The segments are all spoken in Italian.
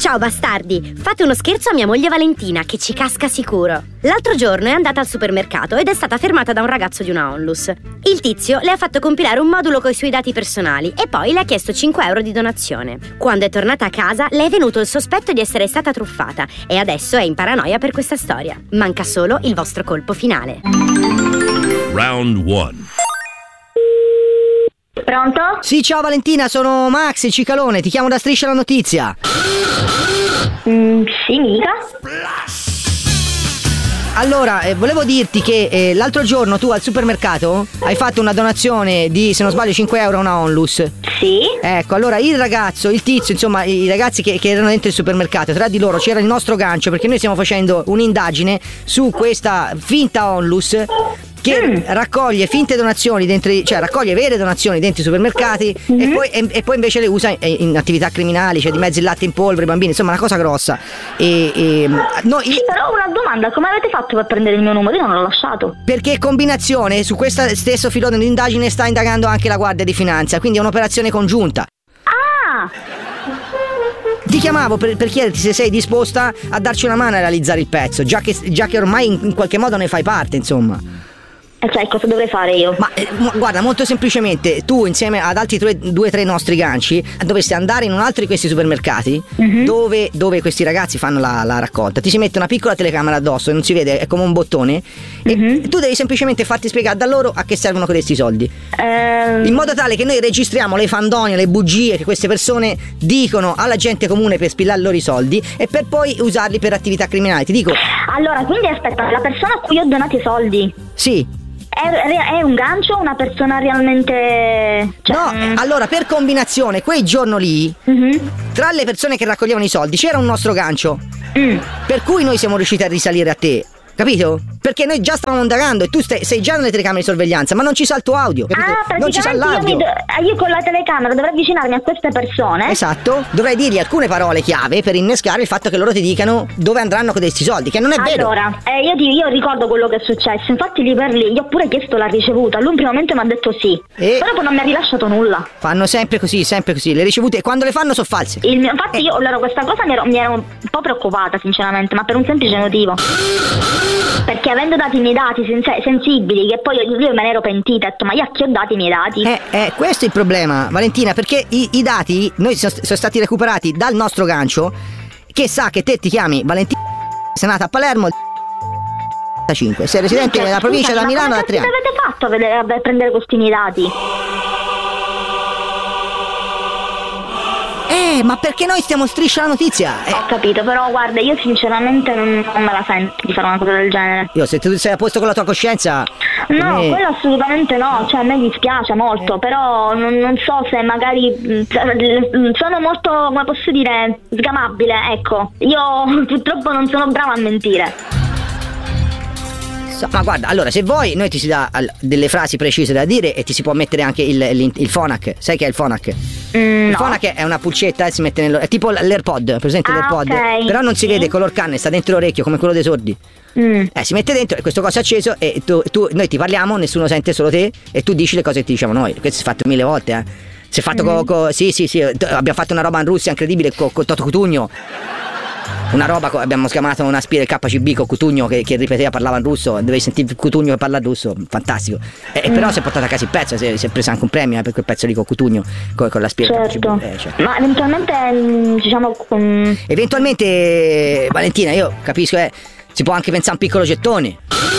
Ciao bastardi, fate uno scherzo a mia moglie Valentina che ci casca sicuro. L'altro giorno è andata al supermercato ed è stata fermata da un ragazzo di una onlus. Il tizio le ha fatto compilare un modulo coi suoi dati personali e poi le ha chiesto 5 euro di donazione. Quando è tornata a casa le è venuto il sospetto di essere stata truffata e adesso è in paranoia per questa storia. Manca solo il vostro colpo finale. Round 1. Pronto? Sì, ciao Valentina, sono Max, il Cicalone, ti chiamo da Striscia la Notizia. Sì, mica. Allora, volevo dirti che l'altro giorno tu al supermercato hai fatto una donazione di, se non sbaglio, 5 euro a una onlus. Sì. Ecco, allora il ragazzo, il tizio, insomma, i ragazzi che erano dentro il supermercato, tra di loro c'era il nostro gancio, perché noi stiamo facendo un'indagine su questa finta onlus che raccoglie finte donazioni dentro, cioè raccoglie vere donazioni dentro i supermercati e poi invece le usa in attività criminali, cioè di mezzo il latte in polvere, i bambini, insomma una cosa grossa. Sì, però una domanda, come avete fatto per prendere il mio numero? Io non l'ho lasciato. Perché combinazione su questo stesso filone di indagine sta indagando anche la Guardia di Finanza, quindi è un'operazione congiunta. Ah! Ti chiamavo per chiederti se sei disposta a darci una mano a realizzare il pezzo, già che ormai in qualche modo ne fai parte, insomma. Cioè, cosa dovrei fare io? Ma guarda, molto semplicemente, tu insieme ad altri 2-3 nostri ganci dovresti andare in un altro di questi supermercati dove questi ragazzi fanno la raccolta. Ti si mette una piccola telecamera addosso e non si vede, è come un bottone, e tu devi semplicemente farti spiegare da loro a che servono questi soldi, in modo tale che noi registriamo le fandonie, le bugie che queste persone dicono alla gente comune per spillare loro i soldi e per poi usarli per attività criminali. Ti dico. Allora, quindi aspetta, la persona a cui ho donato i soldi Sì. È un gancio o una persona realmente... Cioè, no, allora per combinazione quel giorno lì tra le persone che raccoglievano i soldi c'era un nostro gancio, per cui noi siamo riusciti a risalire a te, capito? Perché noi già stavamo indagando e tu sei già nelle telecamere di sorveglianza, ma non ci sa il tuo audio, capito? Non ci sa l'audio. Io con la telecamera dovrei avvicinarmi a queste persone. Esatto, dovrei dirgli alcune parole chiave per innescare il fatto che loro ti dicano dove andranno con questi soldi, che non è vero. Allora, io ricordo quello che è successo, infatti lì per lì, io ho pure chiesto la ricevuta, lui prima momento mi ha detto sì, però poi non mi ha rilasciato nulla. Fanno sempre così, le ricevute quando le fanno sono false. Infatti io allora questa cosa mi ero un po' preoccupata sinceramente, ma per un semplice motivo. Perché avendo dato i miei dati sensibili, che poi io me ne ero pentita, ho detto ma io a chi ho dato i miei dati? Questo è il problema, Valentina, perché i dati noi sono stati recuperati dal nostro gancio che sa che te ti chiami Valentina, sei nata a Palermo 5, sei residente nella provincia da Milano da 3 anni. Come avete fatto a prendere questi miei dati? Ma perché noi stiamo Striscia la Notizia? Ho capito, però guarda, io sinceramente non me la sento di fare una cosa del genere. Io, se tu sei a posto con la tua coscienza... No, quello assolutamente no, cioè a me dispiace molto, però non so se magari sono molto, come posso dire, sgamabile, ecco. Io purtroppo non sono brava a mentire. Ma guarda, allora se vuoi noi ti si dà delle frasi precise da dire e ti si può mettere anche il Phonak. Sai che è il Phonak? Il Phonak è una pulcetta e si mette è tipo l'AirPod, presente l'AirPod? Okay. Però non si vede color canne, sta dentro l'orecchio come quello dei sordi. Si mette dentro e questo coso è acceso e noi ti parliamo, nessuno sente, solo te, e tu dici le cose che ti diciamo noi. Questo si è fatto 1000 volte, Si è fatto sì, abbiamo fatto una roba in Russia incredibile con Toto Cutugno. Una roba, abbiamo chiamato una spia del KCB con Cutugno che ripeteva, parlava in russo, dovevi sentire Cutugno che parla in russo, fantastico. Però si è portata a casa il pezzo, si è preso anche un premio per quel pezzo lì con Cutugno, con la spia del KCB. Certo. Ma eventualmente, diciamo... Eventualmente, Valentina, io capisco, si può anche pensare a un piccolo gettone.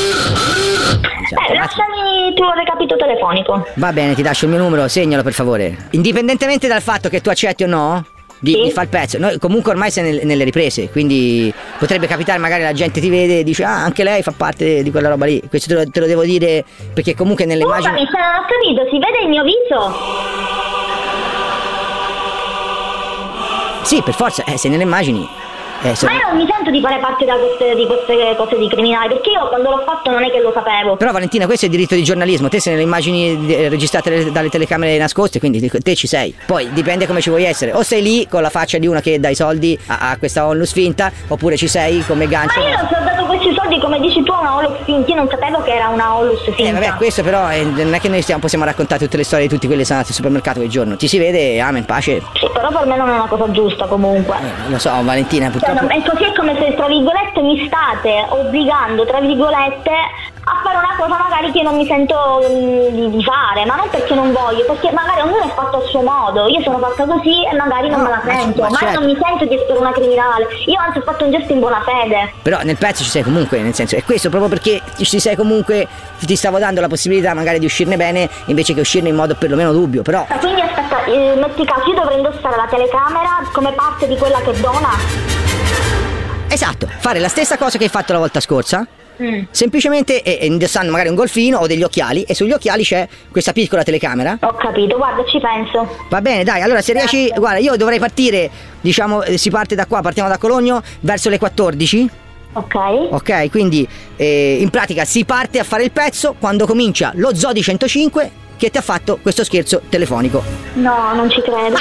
Lasciami il tuo recapito telefonico. Va bene, ti lascio il mio numero, segnalo per favore. Indipendentemente dal fatto che tu accetti o no di fare il pezzo, noi comunque ormai sei nelle riprese, quindi potrebbe capitare magari la gente ti vede e dice anche lei fa parte di quella roba lì. Questo te lo devo dire perché comunque nelle immagini... Scusami, se non ho capito, si vede il mio viso? Sì, per forza, se nelle immagini Ma io non mi sento di fare parte di queste cose di criminali, perché io quando l'ho fatto non è che lo sapevo. Però Valentina, questo è il diritto di giornalismo, te sei nelle immagini registrate dalle telecamere nascoste, quindi te ci sei. Poi dipende come ci vuoi essere, o sei lì con la faccia di una che dà i soldi a questa onlus finta, oppure ci sei come gancio. Ma io non ti ho dato questi soldi, come dici tu, a una onlus finta, io non sapevo che era una onlus finta. Vabbè, questo però non è che noi possiamo raccontare tutte le storie di tutti quelli che sono andati al supermercato quel giorno. Ti si vede, in pace. Sì, però per me non è una cosa giusta comunque. Lo so, Valentina, purtroppo. È così, è come se tra virgolette mi state obbligando tra virgolette a fare una cosa magari che non mi sento di fare, ma non perché non voglio, perché magari ognuno è fatto a suo modo. Io sono fatta così e magari non me la sento, ma certo. Non mi sento di essere una criminale. Io anzi ho fatto un gesto in buona fede. Però nel pezzo ci sei comunque, nel senso, è questo proprio perché ci sei comunque, ti stavo dando la possibilità magari di uscirne bene invece che uscirne in modo perlomeno dubbio, però. Quindi aspetta, metti caso, io dovrei indossare la telecamera come parte di quella che dona? Esatto, fare la stessa cosa che hai fatto la volta scorsa. Semplicemente indossando magari un golfino o degli occhiali, e sugli occhiali c'è questa piccola telecamera. Ho capito, guarda, ci penso. Va bene, dai, allora se riesci, guarda, io dovrei partire, diciamo, si parte da qua, partiamo da Cologno verso le 14. Ok, quindi in pratica si parte a fare il pezzo quando comincia lo Zodi 105 che ti ha fatto questo scherzo telefonico. No, non ci credo.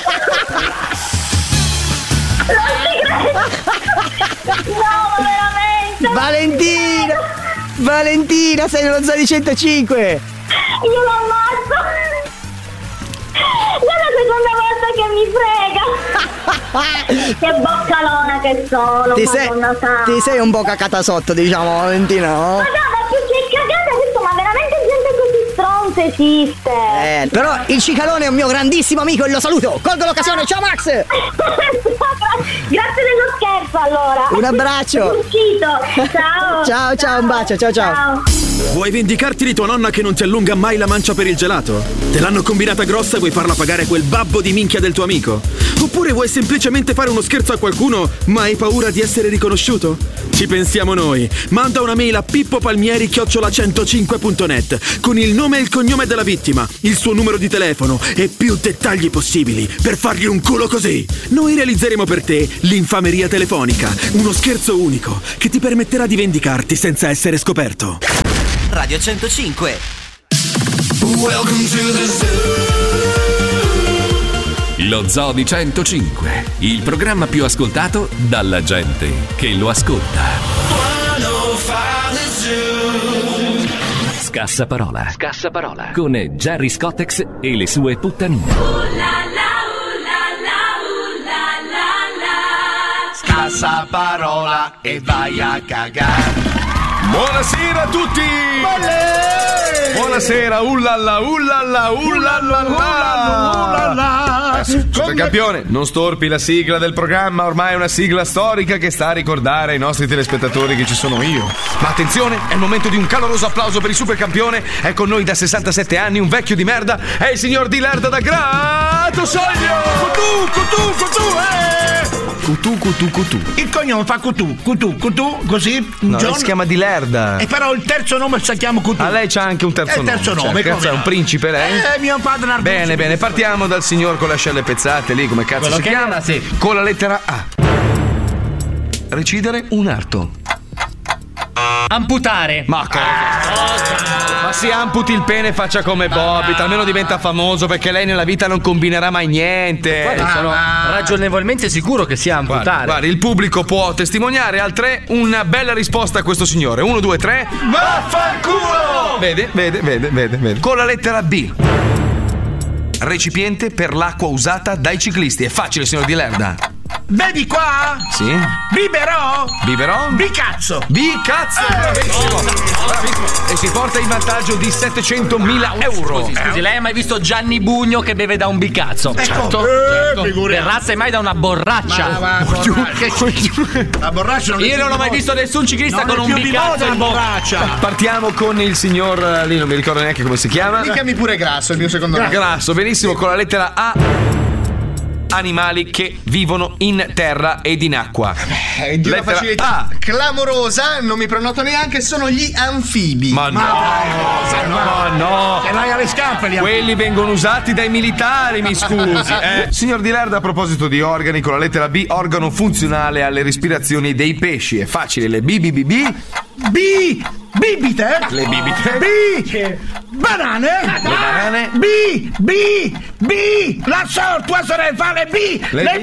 No, veramente. Valentina, sei nello Zodi 105. Io lo ammazzo. È la seconda volta che mi frega. Che boccalona che sono. Ti sei un po' cacata sotto, diciamo, Valentina, no? Ma più che cagata, detto, ma veramente gente così stronza esiste. Però il Cicalone è un mio grandissimo amico e lo saluto. Colgo l'occasione, ciao Max. Grazie dello scherzo, allora. Un abbraccio. Ciao, un bacio, ciao. Vuoi vendicarti di tua nonna che non ti allunga mai la mancia per il gelato? Te l'hanno combinata grossa e vuoi farla pagare quel babbo di minchia del tuo amico? Oppure vuoi semplicemente fare uno scherzo a qualcuno ma hai paura di essere riconosciuto? Ci pensiamo noi. Manda una mail a pippopalmieri@105.net con il nome e il cognome della vittima, il suo numero di telefono e più dettagli possibili per fargli un culo così. Noi realizzeremo per te l'infameria telefonica, uno scherzo unico che ti permetterà di vendicarti senza essere scoperto. Radio 105. Welcome to the zoo. Lo Zodi 105, il programma più ascoltato dalla gente che lo ascolta. Scassaparola con Gerry Scottex e le sue puttanine. Scassaparola e vai a cagare. Buonasera a tutti! Buonasera, Supercampione, non storpi la sigla del programma, ormai è una sigla storica che sta a ricordare ai nostri telespettatori che ci sono io. Ma attenzione, è il momento di un caloroso applauso per il Supercampione. È con noi da 67 anni un vecchio di merda, è il signor Di Lerda da Grato Soglio! Cutù. Il cognome fa Cutù, così? No, lei si chiama Di Lerda. E però il terzo nome si chiama Cutù. A lei c'ha anche un terzo nome. Terzo nome, cioè, è un principe lei? Mio padre Narducci. Bene, partiamo dal signor con le ascelle pezzate lì, come cazzo si chiama? Sì. Con la lettera A. Recidere un arto. Amputare. Ma cosa? Ma si amputi il pene e faccia come Bobby, almeno diventa famoso, perché lei nella vita non combinerà mai niente. Guarda, sono ragionevolmente sicuro che sia amputare. Guarda, il pubblico può testimoniare al 3 una bella risposta a questo signore. 1, 2, 3. Vaffanculo! Vede. Con la lettera B. Recipiente per l'acqua usata dai ciclisti. È facile, signor Di Lerda. Vedi qua? Sì. Biberò? Bicazzo. Bravissimo. E si porta in vantaggio di 700.000 euro. Scusi, lei ha mai visto Gianni Bugno che beve da un bicazzo? Certo. Verrazza mai da una borraccia? La borraccia non Io non ho mai visto nessun ciclista con un bicazzo in bocca. Partiamo con il signor lì, non mi ricordo neanche come si chiama. Dicami pure Grasso, il mio secondo nome. Grasso, benissimo, con la lettera A. animali che vivono in terra ed in acqua. Di una facilità clamorosa, non mi prenoto neanche, sono gli anfibi. Ma no. E l'hai alle scarpe, quelli vengono usati dai militari, mi scusi. Signor Di Lerda, a proposito di organi, con la lettera B, organo funzionale alle respirazioni dei pesci. È facile, le bibite? Le bibite. Banane. Le banane. La tua sorella fa le le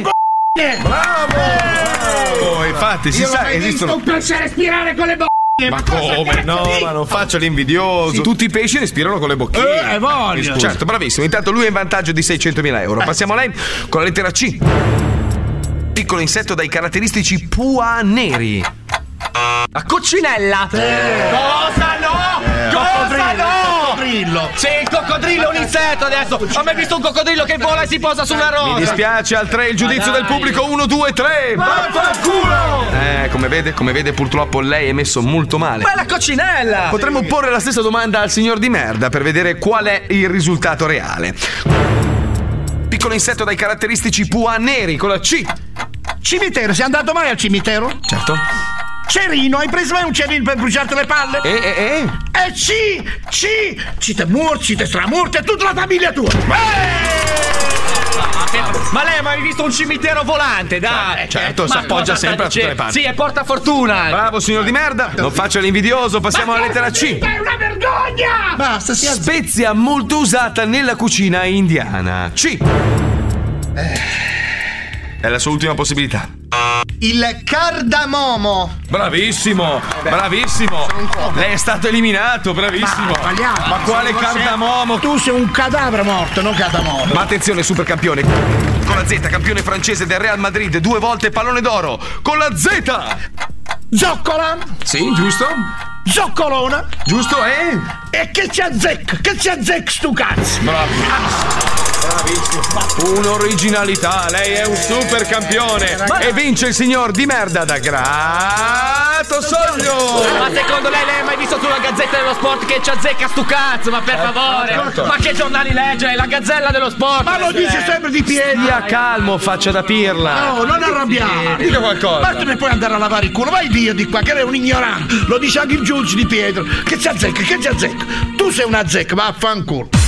Bravo! Infatti, si sa, esistono. Non piace respirare con le Ma come? No, ma non faccio l'invidioso. Sì, tutti i pesci respirano con le bocchine. Voglio. Certo, bravissimo. Intanto lui è in vantaggio di 600.000 euro. Passiamo a lei con la lettera C. Piccolo insetto dai caratteristici pua neri. La coccinella. Cosa no? Cosa no? Coccodrillo. Sì, il coccodrillo è un insetto adesso. Ho mai visto un coccodrillo che vola e si posa su una rosa. Mi dispiace, al 3 il giudizio del pubblico. 1, 2, 3. Vaffanculo! Come vede, purtroppo lei è messo molto male. Ma è la coccinella. Potremmo porre la stessa domanda al signor Di Merda per vedere qual è il risultato reale. Piccolo insetto dai caratteristici pua neri con la C. Cimitero, sei andato mai al cimitero? Certo. Cerino, hai preso mai un cerino per bruciarti le palle? Ci te morti, te stramorti e tutta la famiglia tua. Ma lei ha mai visto un cimitero volante, dai? Certo, si appoggia sempre a tutte le parti. Sì, è porta fortuna. Bravo signor Di Merda, non faccia l'invidioso, passiamo alla lettera C. È una vergogna! Basta, spezia molto usata nella cucina indiana. C. È la sua ultima possibilità. Il cardamomo. Bravissimo. Lei è stato eliminato, bravissimo. Ma quale cardamomo? Tu sei un cadavere morto, non cardamomo. Ma attenzione, super campione. Con la Z, campione francese del Real Madrid, 2 volte pallone d'oro. Con la Z. Zoccola. Sì, giusto. Zoccolona. Giusto, E che ci azzecca? Che ci azzecca stu cazzo? Bravissimo. Un'originalità, lei è un super campione. E vince il signor Di Merda da Grato Soglio. Ma secondo lei ha mai visto sulla Gazzetta dello Sport che ci azzecca stu cazzo? Ma per favore, ma che giornali legge? È la Gazzella dello Sport. Ma lo dice sempre di piedi. Stia calmo, faccia da pirla. No, non arrabbiare. Dica qualcosa. Ma tu ne puoi andare a lavare il culo, vai via di qua, che lei è un ignorante. Lo dice anche il giudice di Pietro. Che ci azzecca? Tu sei una zecca, vaffanculo.